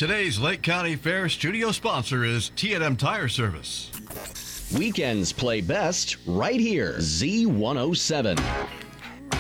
Today's Lake County Fair studio sponsor is T&M Tire Service. Weekends play best right here. Z107.